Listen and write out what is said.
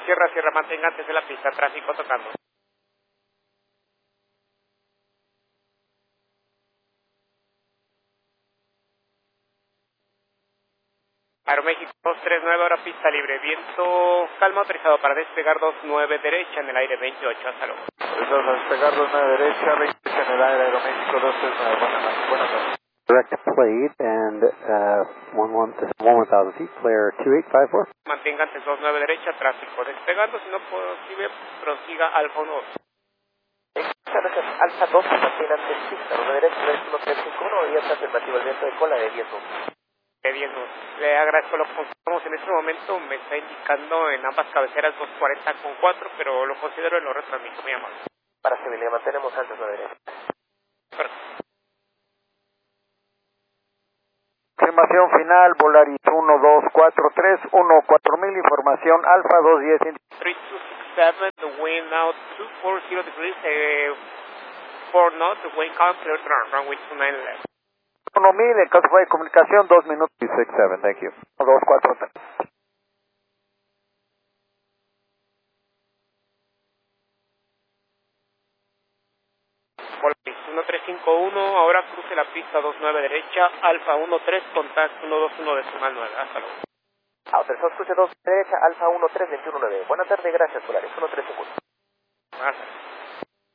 Sierra, mantenga antes de la pista, tráfico tocando. Aeroméxico 239, ahora pista libre, viento calma, autorizado para despegar 29 derecha en el aire 28, hasta luego. Autorizado para despegar 29 derecha, 28 en el aire, Aeroméxico 239, buenas noches. Direct plate and 1,000 feet, player 2854. Mantenga antes 29 derecha, tráfico despegando, si no posible, prosiga Alfa 12. Muchas gracias, Alfa 2, mantenga antes pista, 9 derecha, 1351, orienta afirmativo el viento de cola de 10 nudos. Bien, le agradezco lo que consideramos en este momento, me está indicando en ambas cabeceras 240,4, pero lo considero y lo retransmito, muy amable. Para civilidad, mantenemos antes 9 derecha. Perfecto. Confirmación final, Volaris 1243, 14000, información Alfa 210. 3267, the wind now 240 degrees, 4 knots, the wind calm, clear to run, runway 29 left. 1000, en caso de comunicación, 2 minutos. 267, thank you. 243. Volaris 1351, ahora cruce la pista 29 derecha, Alfa 13, contact 121 decimal 9, hasta luego. Autorizado escuche 2 derecha, Alfa 13, 219. Buenas tardes, gracias, Volaris 1351. Hasta luego.